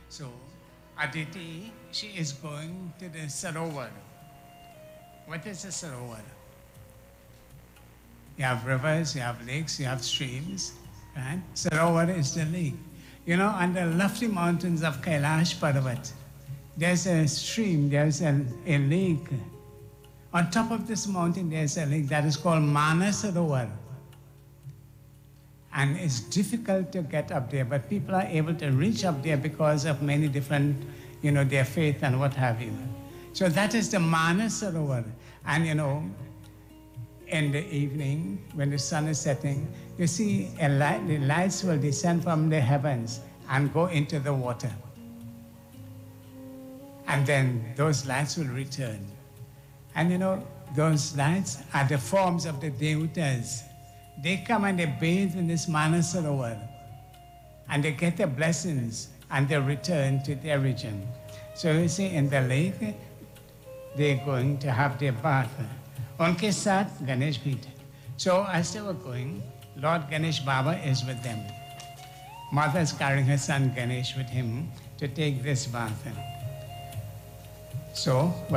So Aditi, she is going to the Sarovar. What is a Sarovar? You have rivers, you have lakes, you have streams, right? Sarovar is the lake. You know, on the lofty mountains of Kailash Parvat, there's a stream, there's a lake. On top of this mountain, there's a lake that is called Manasarovar. And it's difficult to get up there, but people are able to reach up there because of many different, their faith and what have you. So that is the Manasarovar. And, in the evening, when the sun is setting, you see the lights will descend from the heavens and go into the water. And then those lights will return. And those lights are the forms of the Devatas. They come and they bathe in this Manasarovar. And they get their blessings and they return to their region. So you see, in the lake, they're going to have their bath. Unke saath Ganesh bhi the. So as they were going, Lord Ganesh Baba is with them. Mother is carrying her son Ganesh with him to take this bath. So